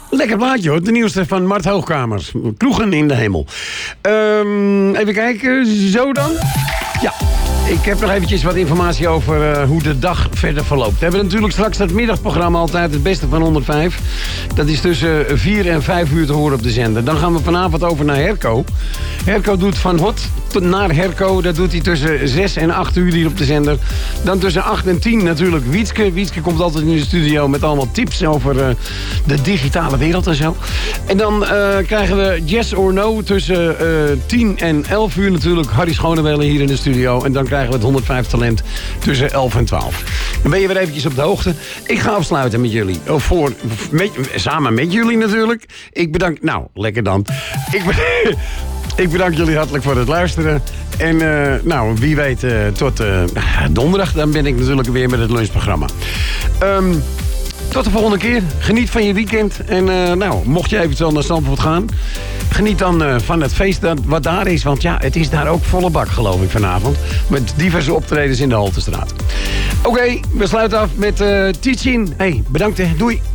Lekker plaatje hoor, de nieuwste van Mart Hoogkamers. Kroegen in de hemel. Even kijken, zo dan. Ja, ik heb nog eventjes wat informatie over hoe de dag verder verloopt. We hebben natuurlijk straks dat middagprogramma altijd het beste van 105. Dat is tussen 4 en 5 uur te horen op de zender. Dan gaan we vanavond over naar Herco. Herco doet van hot naar Herco. Dat doet hij tussen 6 en 8 uur hier op de zender. Dan tussen 8 en 10 natuurlijk Wietske. Wietske komt altijd in de studio met allemaal tips over de digitale wereld en zo. En dan krijgen we Yes or No tussen 10 en 11 uur natuurlijk. Harry Schonewelle hier in de studio. En dan krijgen we het 105 talent tussen 11 en 12. Dan ben je weer eventjes op de hoogte. Ik ga afsluiten met jullie. Samen met jullie natuurlijk. Ik bedank... Nou, lekker dan. Ik bedank jullie hartelijk voor het luisteren. En nou, wie weet tot donderdag. Dan ben ik natuurlijk weer met het lunchprogramma. Tot de volgende keer. Geniet van je weekend. En nou, mocht je eventueel naar Zandvoort gaan... Geniet dan van het feest wat daar is. Want ja, het is daar ook volle bak, geloof ik, vanavond. Met diverse optredens in de Haltestraat. Oké, we sluiten af met Teaching. Hey, bedankt hè. Doei.